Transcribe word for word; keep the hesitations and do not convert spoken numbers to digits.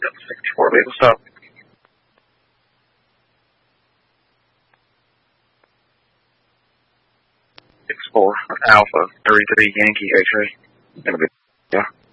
sixty-four, legal stop. six four, Alpha, thirty-three, Yankee, X-ray. Gonna be, yeah.